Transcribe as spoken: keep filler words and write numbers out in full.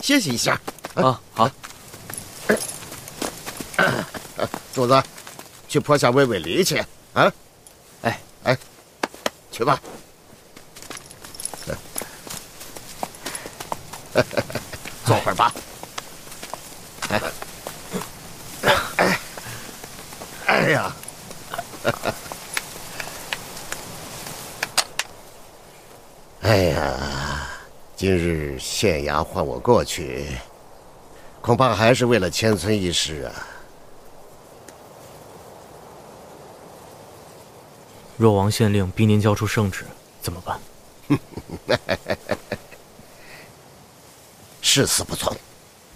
歇息一下。 啊，好。 主子，去坡下喂喂驴去啊！ 哎哎，去吧。坐会儿吧。哎，哎，哎呀！哎呀，今日县衙唤我过去，恐怕还是为了迁村一事啊。 若王县令逼您交出圣旨，怎么办？ 誓死不从。